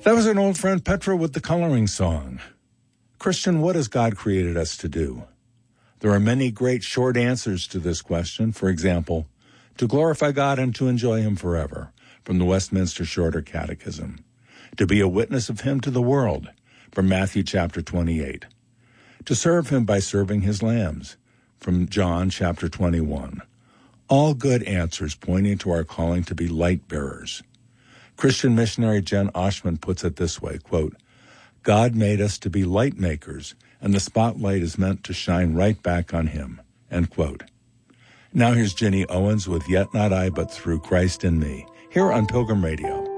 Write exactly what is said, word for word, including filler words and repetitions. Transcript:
That was an old friend Petra with the coloring song. Christian, what has God created us to do? There are many great short answers to this question. For example, to glorify God and to enjoy him forever, from the Westminster Shorter Catechism. To be a witness of him to the world, from Matthew chapter twenty-eight. To serve him by serving his lambs, from John chapter twenty-one. All good answers pointing to our calling to be light bearers. Christian missionary Jen Oshman puts it this way, quote, God made us to be light makers, and the spotlight is meant to shine right back on him, end quote. Now here's Jenny Owens with Yet Not I, But Through Christ in Me, here on Pilgrim Radio.